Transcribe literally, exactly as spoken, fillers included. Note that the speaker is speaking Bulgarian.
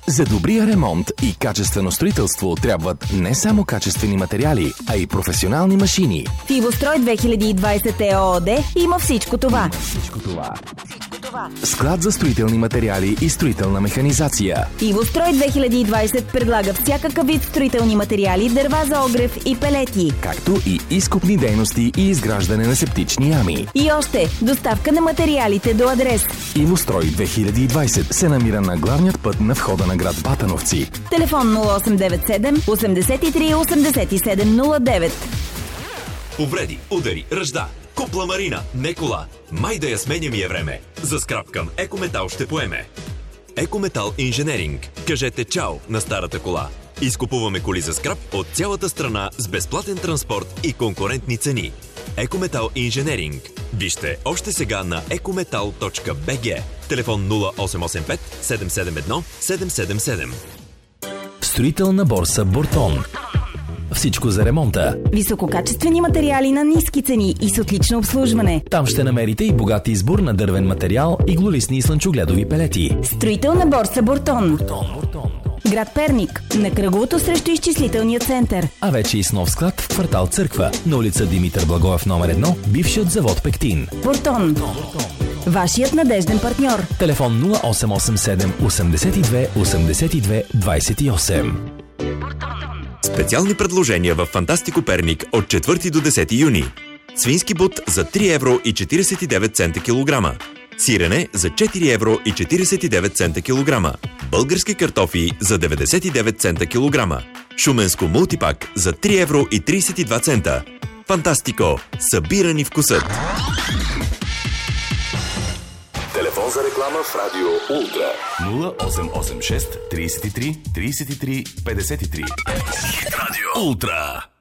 За добрия ремонт и качествено строителство трябват не само качествени материали, а и професионални машини. В Ивострой две хиляди и двадесет ЕООД има всичко това. Всичко това. Склад за строителни материали и строителна механизация. Ивострой две хиляди и двадесет предлага всякакъв вид строителни материали, дърва за огрев и пелети. Както и изкопни дейности и изграждане на септични ями. И още, доставка на материалите до адрес. Ивострой две хиляди и двадесет се намира на главният път на входа на град Батановци. Телефон нула осем девет седем осемдесет и три осемдесет и седем нула девет. Повреди, удари, ръжда. Купла Марина, не кола. Май да я сменя ми е време. За скрап към Екометал ще поеме. Екометал Инженеринг. Кажете чао на старата кола. Изкупуваме коли за скрап от цялата страна с безплатен транспорт и конкурентни цени. Екометал Инженеринг. Вижте още сега на екометал точка би джи. Телефон нула осем осем пет седем седем едно седем седем седем. Строителна борса Бортон. Всичко за ремонта. Висококачествени материали на ниски цени и с отлично обслужване. Там ще намерите и богат избор на дървен материал, иглолистни и слънчогледови пелети. Строителна борса Бортон. Бортон, Бортон. Град Перник, на кръговото срещу изчислителния център. А вече и с нов склад в квартал Църква, на улица Димитър Благоев номер едно, бившият завод Пектин. Бортон. Вашият надежден партньор. Телефон нула осем осем седем осемдесет и две осемдесет и две двадесет и осем. Специални предложения в Фантастико Перник от четвърти до десети юни. Свински бут за три евро и четиридесет и девет цента килограма. Сирене за четири евро и четиридесет и девет цента килограма. Български картофи за деветдесет и девет цента килограма. Шуменско мултипак за три евро и тридесет и два цента. Фантастико! Събира ни вкусът! Телефон за реклама в Радио Ултра. нула осем осем шест тридесет и три тридесет и три петдесет и три. Радио Ултра.